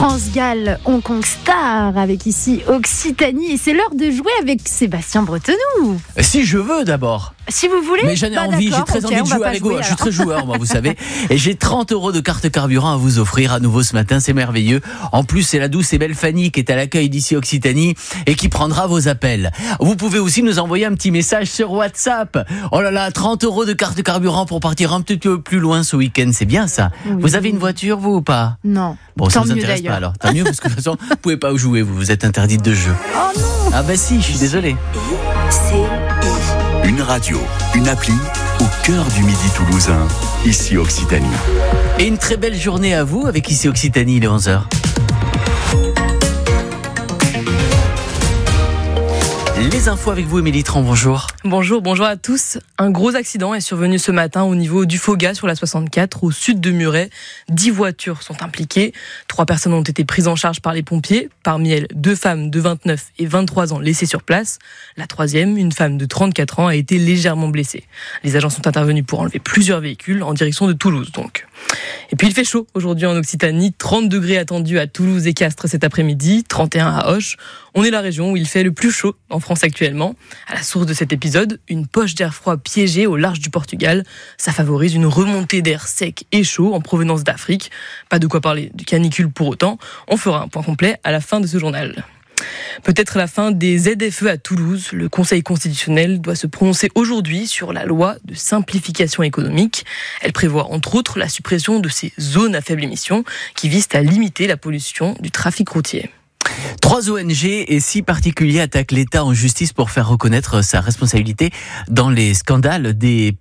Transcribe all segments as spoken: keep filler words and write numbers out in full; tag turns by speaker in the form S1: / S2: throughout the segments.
S1: France Gall, Hong Kong Star, avec ici Occitanie. Et c'est l'heure de jouer avec Sébastien Bretenou.
S2: Si je veux d'abord.
S1: Si vous voulez.
S2: Mais j'en ai
S1: bah
S2: envie, j'ai très
S1: okay,
S2: envie de jouer avec vous. Je suis très joueur, moi, vous savez. Et j'ai trente euros de carte carburant à vous offrir à nouveau ce matin, c'est merveilleux. En plus, c'est la douce et belle Fanny qui est à l'accueil d'ici Occitanie et qui prendra vos appels. Vous pouvez aussi nous envoyer un petit message sur WhatsApp. Oh là là, trente euros de carte carburant pour partir un petit peu plus loin ce week-end, c'est bien ça. Oui. Vous avez une voiture, vous, ou pas?
S1: Non.
S2: Bon, ça
S1: Tant
S2: vous
S1: mieux
S2: intéresse
S1: d'ailleurs.
S2: pas alors. Tant mieux, parce que de toute façon, vous pouvez pas jouer, vous, vous êtes interdite de jeu.
S1: Oh non.
S2: Ah bah si, je suis désolé.
S3: Une radio, une appli au cœur du Midi toulousain, ici Occitanie.
S2: Et une très belle journée à vous avec ici Occitanie, il est onze heures. Les infos avec vous, Émilie Tran, bonjour.
S4: Bonjour, bonjour à tous. Un gros accident est survenu ce matin au niveau du Foga sur la soixante-quatre, au sud de Muret. Dix voitures sont impliquées. Trois personnes ont été prises en charge par les pompiers. Parmi elles, deux femmes de vingt-neuf et vingt-trois ans laissées sur place. La troisième, une femme de trente-quatre ans, a été légèrement blessée. Les agents sont intervenus pour enlever plusieurs véhicules en direction de Toulouse, donc. Et puis il fait chaud aujourd'hui en Occitanie, trente degrés attendus à Toulouse et Castres cet après-midi, trente et un à Auch. On est la région où il fait le plus chaud en France actuellement. À la source de cet épisode, une poche d'air froid piégée au large du Portugal. Ça favorise une remontée d'air sec et chaud en provenance d'Afrique. Pas de quoi parler de canicule pour autant. On fera un point complet à la fin de ce journal. Peut-être la fin des Z F E à Toulouse. Le Conseil constitutionnel doit se prononcer aujourd'hui sur la loi de simplification économique. Elle prévoit entre autres la suppression de ces zones à faible émission qui visent à limiter la pollution du trafic routier.
S2: Trois O N G et six particuliers attaquent l'État en justice pour faire reconnaître sa responsabilité dans les scandales des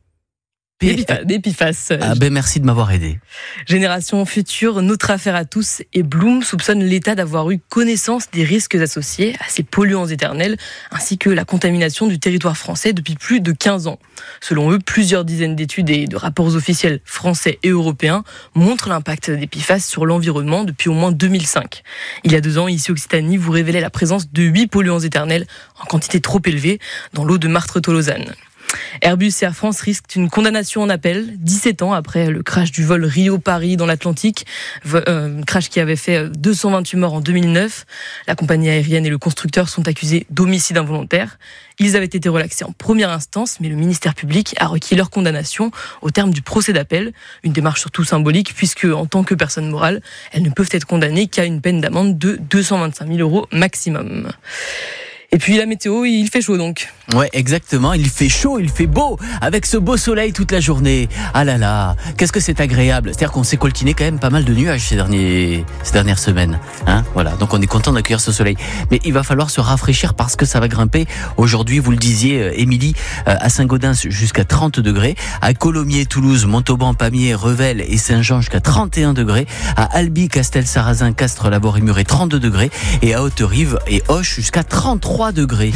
S4: Des P F A S.
S2: Ah ben merci de m'avoir aidé.
S4: Génération Future, notre affaire à tous, et Bloom soupçonne l'État d'avoir eu connaissance des risques associés à ces polluants éternels, ainsi que la contamination du territoire français depuis plus de quinze ans. Selon eux, plusieurs dizaines d'études et de rapports officiels français et européens montrent l'impact des P F A S sur l'environnement depuis au moins deux mille cinq. Il y a deux ans, ici Occitanie, vous révélait la présence de huit polluants éternels en quantité trop élevée dans l'eau de Martre-Tolosane. Airbus et Air France risquent une condamnation en appel, dix-sept ans après le crash du vol Rio-Paris dans l'Atlantique, euh, crash qui avait fait deux cent vingt-huit morts en deux mille neuf. La compagnie aérienne et le constructeur sont accusés d'homicide involontaire. Ils avaient été relaxés en première instance, mais le ministère public a requis leur condamnation au terme du procès d'appel. Une démarche surtout symbolique, puisque en tant que personne morale, elles ne peuvent être condamnées qu'à une peine d'amende de deux cent vingt-cinq mille euros maximum. Et puis la météo, il fait chaud donc.
S2: Ouais, exactement, il fait chaud, il fait beau, avec ce beau soleil toute la journée. Ah là là, qu'est-ce que c'est agréable. C'est-à-dire qu'on s'est coltiné quand même pas mal de nuages ces, derniers, ces dernières semaines. Hein, voilà, donc on est content d'accueillir ce soleil. Mais il va falloir se rafraîchir parce que ça va grimper. Aujourd'hui, vous le disiez, Émilie, à Saint-Gaudens jusqu'à trente degrés. À Colomiers, Toulouse, Montauban, Pamiers, Revel et Saint-Jean jusqu'à trente et un degrés. À Albi, Castel-Sarrazin, Castres, Labord et Muret, trente-deux degrés. Et à Haute-Rive et Auch jusqu'à trente-trois degrés.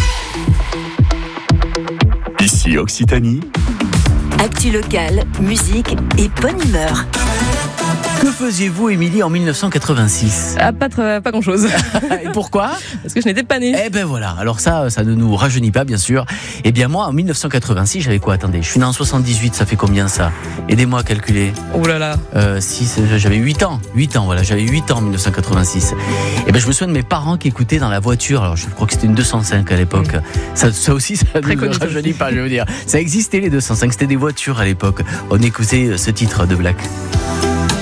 S3: Ici Occitanie.
S5: Actu locale, musique et bonne humeur.
S2: Que faisiez-vous, Émilie, en dix-neuf cent quatre-vingt-six?
S4: Ah, pas, pas grand-chose.
S2: Et pourquoi?
S4: Parce que je n'étais pas née.
S2: Eh ben voilà, alors ça, ça ne nous rajeunit pas, bien sûr. Eh bien moi, en dix-neuf cent quatre-vingt-six, j'avais quoi? Attendez, je suis né en soixante-dix-huit, ça fait combien ça? Aidez-moi à calculer.
S4: Oh là là.
S2: Euh, six, j'avais huit ans. huit ans, voilà, j'avais huit ans en dix-neuf cent quatre-vingt-six. Eh ben je me souviens de mes parents qui écoutaient dans la voiture, alors je crois que c'était une deux cent cinq à l'époque. Mmh. Ça, ça aussi, ça ne nous rajeunit pas, je veux dire. Ça existait les deux cent cinq, c'était des voitures à l'époque. On écoutait ce titre de Black.